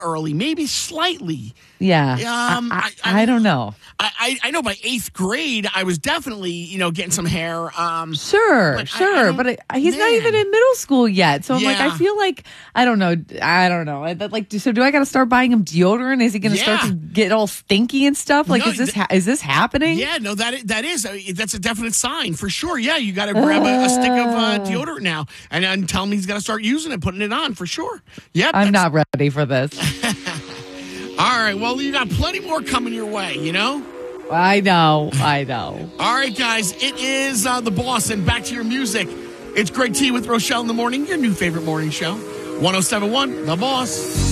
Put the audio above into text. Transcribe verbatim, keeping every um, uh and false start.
early, maybe slightly. Yeah. Um, I, I, I, I don't know. I, I, I know by eighth grade, I was definitely, you know, getting some hair. Um, Sure, but I- sure. I but don't- I, he's not man. even in middle school yet. So I'm like, I Yeah. feel like, I don't know. I don't know. I- Like, do- so do I got to start buying him deodorant? Is he going to start Yeah. to get all stinky and stuff? Like, No, is this th- ha- is this happening? Yeah, no, that is, that is, uh, that's a definite sign for sure. Yeah, you got to grab a, a stick of uh, deodorant now and, and tell him he's got to start using it, putting it on for sure. Yep. I'm that's- not ready for this. All right, well, you got plenty more coming your way, you know? I know. I know. All right, guys, it is uh, The Boss, and back to your music. It's Greg T with Rochelle in the Morning, your new favorite morning show. one oh seven point one, The Boss.